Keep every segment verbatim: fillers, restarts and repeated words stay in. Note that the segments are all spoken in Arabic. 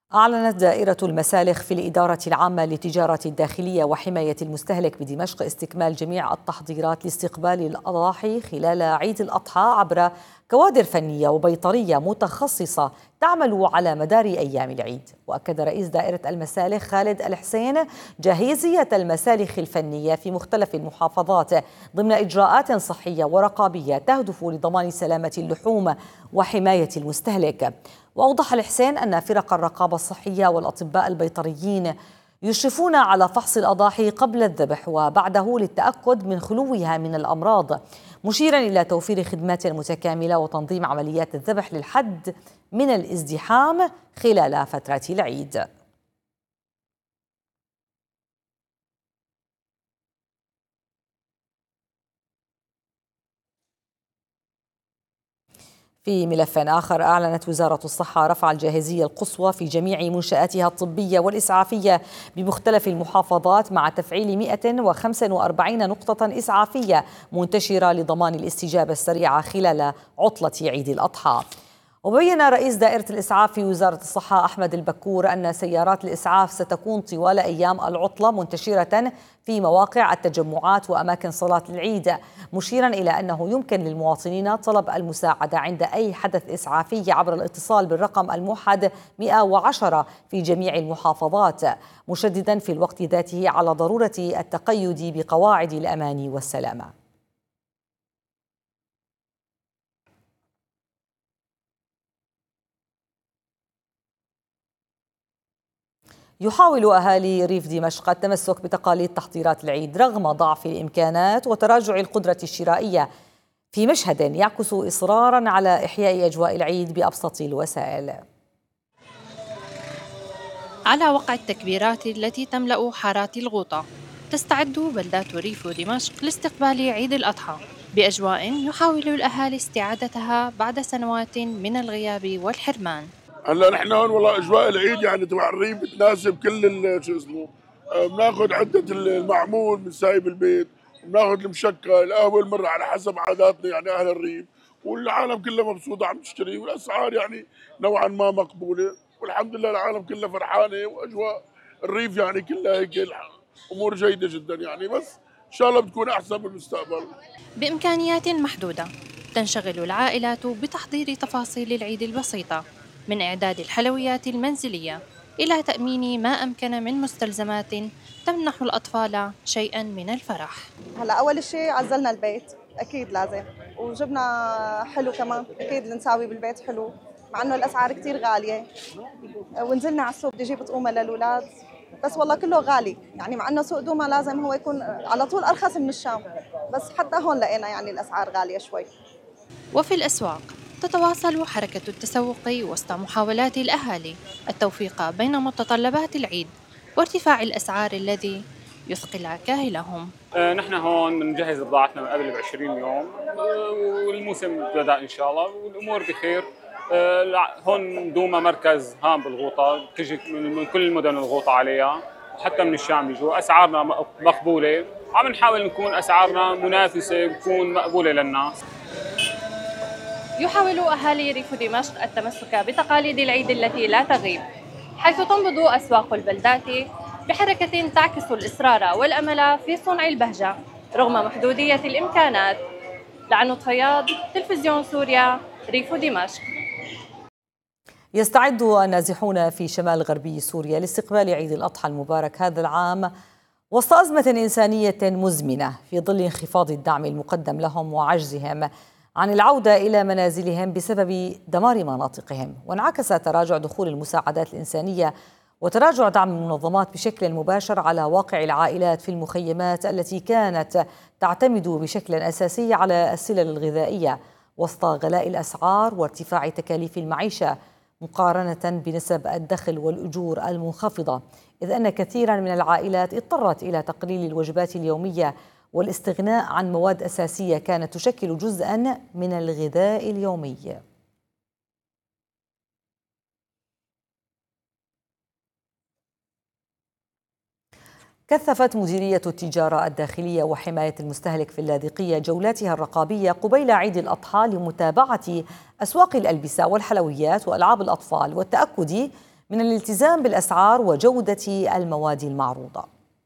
أعلنت دائرة المسالخ في الإدارة العامة للتجارة الداخلية وحماية المستهلك بدمشق استكمال جميع التحضيرات لاستقبال الأضاحي خلال عيد الأضحى عبر كوادر فنية وبيطرية متخصصة تعمل على مدار أيام العيد. وأكد رئيس دائرة المسالخ خالد الحسين جاهزية المسالخ الفنية في مختلف المحافظات ضمن إجراءات صحية ورقابية تهدف لضمان سلامة اللحوم وحماية المستهلك. وأوضح الحسين أن فرق الرقابة الصحية والأطباء البيطريين يشرفون على فحص الأضاحي قبل الذبح وبعده للتأكد من خلوها من الأمراض، مشيرا إلى توفير خدمات متكاملة وتنظيم عمليات الذبح للحد من الازدحام خلال فترة العيد. في ملف آخر، أعلنت وزارة الصحة رفع الجاهزية القصوى في جميع منشآتها الطبية والإسعافية بمختلف المحافظات مع تفعيل مئة وخمسة وأربعين نقطة إسعافية منتشرة لضمان الاستجابة السريعة خلال عطلة عيد الأضحى. وبين رئيس دائرة الإسعاف في وزارة الصحة أحمد البكور أن سيارات الإسعاف ستكون طوال أيام العطلة منتشرة في مواقع التجمعات وأماكن صلاة العيد، مشيرا إلى أنه يمكن للمواطنين طلب المساعدة عند أي حدث إسعافي عبر الاتصال بالرقم الموحد مئة وعشرة في جميع المحافظات، مشددا في الوقت ذاته على ضرورة التقيد بقواعد الأمان والسلامة. يحاول أهالي ريف دمشق التمسك بتقاليد تحضيرات العيد رغم ضعف الإمكانات وتراجع القدرة الشرائية، في مشهد يعكس إصرارا على إحياء أجواء العيد بأبسط الوسائل. على وقع التكبيرات التي تملأ حارات الغوطة، تستعد بلدات ريف دمشق لاستقبال عيد الأضحى بأجواء يحاول الأهالي استعادتها بعد سنوات من الغياب والحرمان. هلا نحن هون والله اجواء العيد يعني تبع الريف بتناسب كل شو اسمه، بناخذ عده المعمول من سايب البيت، بناخذ المشكل، القهوه المره على حسب عاداتنا يعني اهل الريف، والعالم كلها مبسوطه عم تشتري، والاسعار يعني نوعا ما مقبوله، والحمد لله العالم كلها فرحانه، واجواء الريف يعني كلها هيك امور جيده جدا يعني، بس ان شاء الله بتكون احسن بالمستقبل. بامكانيات محدوده تنشغل العائلات بتحضير تفاصيل العيد البسيطه، من إعداد الحلويات المنزلية إلى تأمين ما أمكن من مستلزمات تمنح الأطفال شيئاً من الفرح. هلا أول شيء عزلنا البيت أكيد لازم، وجبنا حلو كمان أكيد نساوي بالبيت حلو مع إنه الأسعار كتير غالية، ونزلنا على السوق بدي أجيب طعومة للأولاد، بس والله كله غالي يعني، مع إنه سوق دوما لازم هو يكون على طول أرخص من الشام، بس حتى هون لقينا يعني الأسعار غالية شوي. وفي الأسواق تتواصل حركة التسوق وسط محاولات الأهالي التوفيق بين متطلبات العيد وارتفاع الأسعار الذي يثقل كاهلهم. آه نحن هون بنجهز بضاعتنا من قبل بعشرين يوم، آه والموسم بدأ إن شاء الله والأمور بخير. آه هون دوما مركز هام بالغوطة، تجي من كل المدن الغوطة عليها وحتى من الشام بيجوا، أسعارنا مقبولة، عم نحاول نكون أسعارنا منافسة تكون مقبولة للناس. يحاول أهالي ريف دمشق التمسك بتقاليد العيد التي لا تغيب، حيث تنبض أسواق البلدات بحركة تعكس الإصرار والأمل في صنع البهجة رغم محدودية الإمكانات. لعنود فياض، تلفزيون سوريا، ريف دمشق. يستعد النازحون في شمال غربي سوريا لاستقبال عيد الأضحى المبارك هذا العام وسط أزمة إنسانية مزمنة في ظل انخفاض الدعم المقدم لهم وعجزهم عن العودة إلى منازلهم بسبب دمار مناطقهم. وانعكس تراجع دخول المساعدات الإنسانية وتراجع دعم المنظمات بشكل مباشر على واقع العائلات في المخيمات التي كانت تعتمد بشكل أساسي على السلل الغذائية وسط غلاء الأسعار وارتفاع تكاليف المعيشة مقارنة بنسب الدخل والأجور المنخفضة، إذ أن كثيرا من العائلات اضطرت إلى تقليل الوجبات اليومية والاستغناء عن مواد أساسية كانت تشكل جزءاً من الغذاء اليومي. كثفت مديرية التجارة الداخلية وحماية المستهلك في اللاذقية جولاتها الرقابية قبيل عيد الأضحى لمتابعة أسواق الألبسة والحلويات وألعاب الأطفال والتأكد من الالتزام بالأسعار وجودة المواد المعروضة.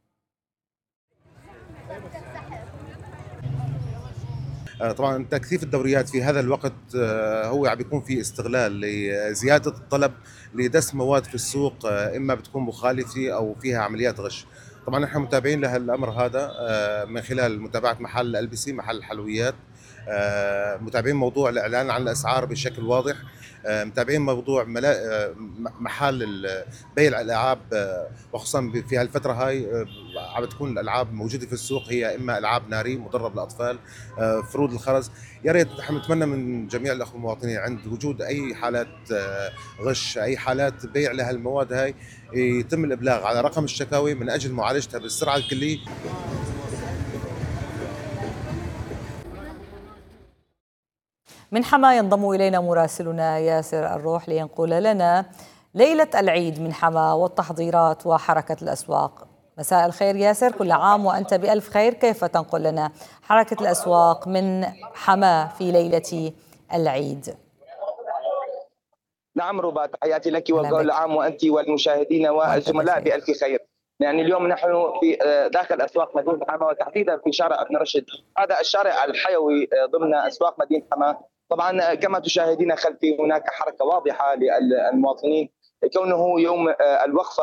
طبعا تكثيف الدوريات في هذا الوقت هو عم بيكون في استغلال لزياده الطلب لدس مواد في السوق، اما بتكون مخالفه او فيها عمليات غش. طبعا نحن متابعين لهالامر هذا من خلال متابعه محل الالبسي، محل الحلويات، متابعين موضوع الاعلان عن الاسعار بشكل واضح، متابعين موضوع محل بيع الالعاب، وخصوصا في هالفتره هاي عم بتكون الالعاب موجوده في السوق هي اما العاب ناريه مدرب للاطفال، فروض الخرز. يا ريت نحن نتمنى من جميع الاخوه المواطنين عند وجود اي حالات غش، اي حالات بيع لهالمواد هاي، يتم الابلاغ على رقم الشكاوي من اجل معالجتها بالسرعه الكليه. من حما ينضم إلينا مراسلنا ياسر الروح لينقل لنا ليلة العيد من حما والتحضيرات وحركة الأسواق. مساء الخير ياسر، كل عام وأنت بألف خير. كيف تنقل لنا حركة الأسواق من حما في ليلة العيد؟ نعم ربا، تحياتي لك وكل عام وأنت والمشاهدين والزملاء بألف خير. يعني اليوم نحن في داخل أسواق مدينة حما، وتحديدا في شارع ابن رشد، هذا الشارع الحيوي ضمن أسواق مدينة حما. طبعا كما تشاهدين خلفي هناك حركة واضحة للمواطنين كونه يوم الوقفة